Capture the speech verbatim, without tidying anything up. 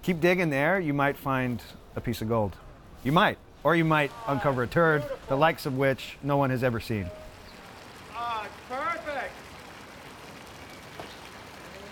Keep digging there, you might find a piece of gold. You might. Or you might uncover a turd, the likes of which no one has ever seen. Ah, it's perfect.